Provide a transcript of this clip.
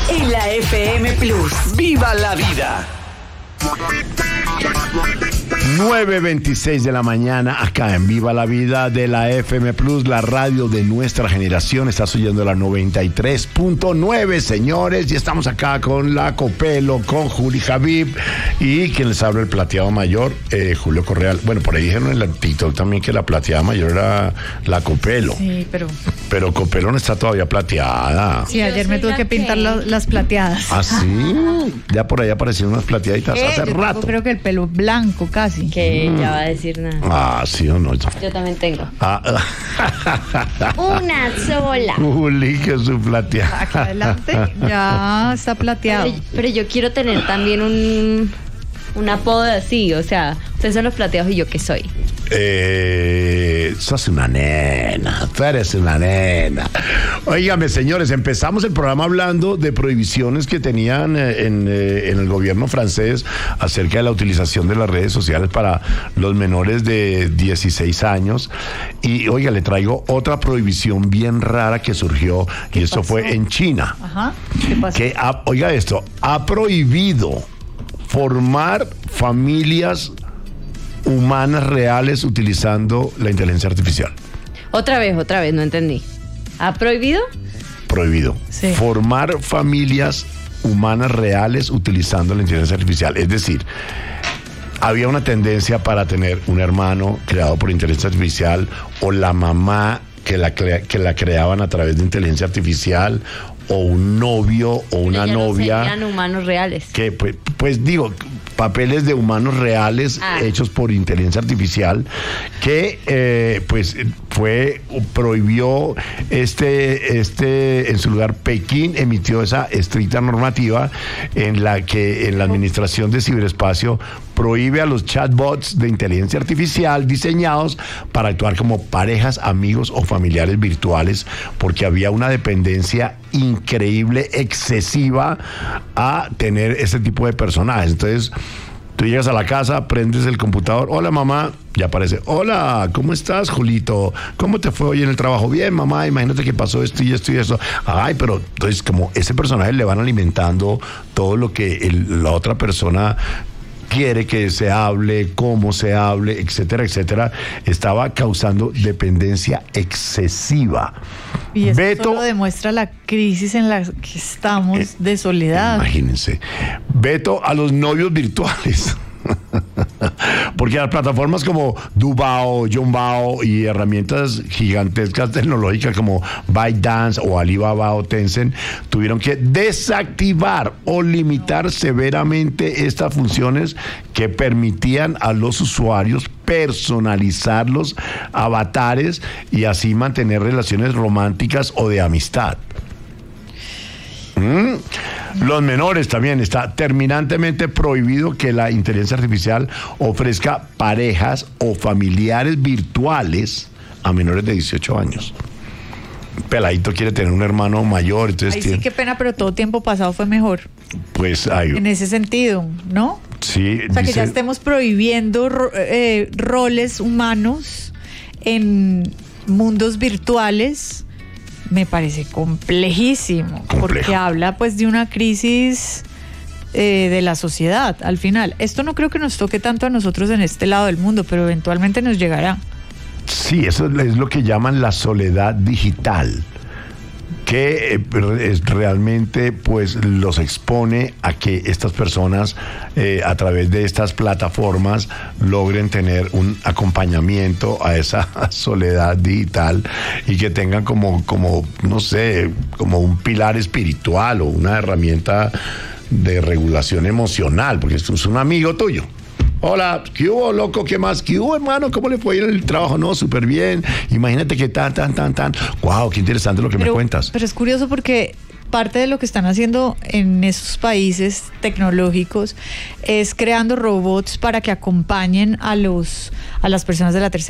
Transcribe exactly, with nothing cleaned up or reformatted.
en la F M Plus. ¡Viva la vida! nueve veintiséis de la mañana, acá en Viva la Vida de la F M Plus, la radio de nuestra generación. Estás oyendo la noventa y tres punto nueve, señores, y estamos acá con la Copelo, con Juli Javib y quien les habla, el plateado mayor, eh, Julio Correal. Bueno, por ahí dijeron en el TikTok también que la plateada mayor era la Copelo. Sí, pero... Pero Copelo no está todavía plateada. Sí, ayer me tuve que pintar la, las plateadas. ¿Ah, sí? Ya por ahí aparecieron unas plateaditas Eh, hace yo rato. Creo que el pelo blanco casi. Que ya va a decir nada. Ah, sí o no. Yo también tengo. Ah, Una sola. Juli, que su plateada. Aquí adelante ya está plateado. Pero, pero yo quiero tener también un, un apodo así, o sea, ustedes son los plateados y yo qué soy. Eh, sos una nena, tú eres una nena. Óigame, señores, empezamos el programa hablando de prohibiciones que tenían eh, en, eh, en el gobierno francés acerca de la utilización de las redes sociales para los menores de dieciséis años. Y, oiga, le traigo otra prohibición bien rara que surgió, y esto pasó? fue en China. Ajá. ¿Qué pasó? Que, ha, oiga esto, ha prohibido formar familias humanas reales utilizando la inteligencia artificial. Otra vez, otra vez, no entendí. ¿Ha prohibido? Prohibido. Sí. Formar familias humanas reales utilizando la inteligencia artificial. Es decir, había una tendencia para tener un hermano creado por inteligencia artificial, o la mamá que la, crea, que la creaban a través de inteligencia artificial, o un novio o una Pero ya novia. No serían humanos reales. Que pues, pues digo, papeles de humanos reales ah. hechos por inteligencia artificial, que eh, pues fue, prohibió este, este, en su lugar Pekín emitió esa estricta normativa en la que en la administración de ciberespacio prohíbe a los chatbots de inteligencia artificial diseñados para actuar como parejas, amigos o familiares virtuales, porque había una dependencia increíble, excesiva, a tener ese tipo de personajes. Entonces, tú llegas a la casa, prendes el computador, hola mamá, ya aparece, hola, ¿cómo estás, Julito? ¿Cómo te fue hoy en el trabajo? Bien, mamá, imagínate que pasó esto y esto y eso. Ay, pero entonces como ese personaje le van alimentando todo lo que el, la otra persona quiere que se hable, cómo se hable, etcétera, etcétera, estaba causando dependencia excesiva. Y eso Beto, solo demuestra la crisis en la que estamos eh, de soledad. Imagínense. Veto a los novios virtuales. Porque las plataformas como Dubao, Yombao y herramientas gigantescas tecnológicas como ByteDance o Alibaba o Tencent tuvieron que desactivar o limitar severamente estas funciones que permitían a los usuarios personalizar los avatares y así mantener relaciones románticas o de amistad. ¿Mm? Los menores también, está terminantemente prohibido que la inteligencia artificial ofrezca parejas o familiares virtuales a menores de dieciocho años. Peladito quiere tener un hermano mayor, entonces Ay, tiene, sí, qué pena, pero todo tiempo pasado fue mejor. Pues hay, en ese sentido, ¿no? Sí, o sea, dice, que ya estemos prohibiendo eh, roles humanos en mundos virtuales. Me parece complejísimo, complejo. Porque habla pues de una crisis eh, de la sociedad al final. Esto no creo que nos toque tanto a nosotros en este lado del mundo, pero eventualmente nos llegará. Sí, eso es lo que llaman la soledad digital, que es realmente pues los expone a que estas personas eh, a través de estas plataformas logren tener un acompañamiento a esa soledad digital y que tengan como, como no sé, como un pilar espiritual o una herramienta de regulación emocional, porque esto es un amigo tuyo. Hola, ¿qué hubo, loco? ¿Qué más? ¿Qué hubo, hermano? ¿Cómo le fue en el trabajo? No, súper bien. Imagínate que tan, tan, tan, tan. Wow, qué interesante lo que pero, me cuentas. Pero es curioso porque parte de lo que están haciendo en esos países tecnológicos es creando robots para que acompañen a los a las personas de la tercera